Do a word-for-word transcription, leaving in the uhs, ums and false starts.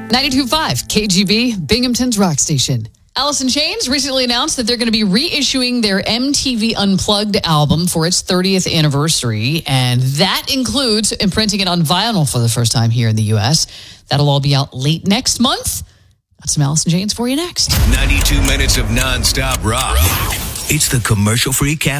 ninety-two point five K G B, Binghamton's rock station. Alice in Chains recently announced that they're going to be reissuing their M T V Unplugged album for its thirtieth anniversary, and that includes imprinting it on vinyl for the first time here in the U S. That'll all be out late next month. Got some Alice in Chains for you next. ninety-two minutes of nonstop rock. It's the commercial-free Cap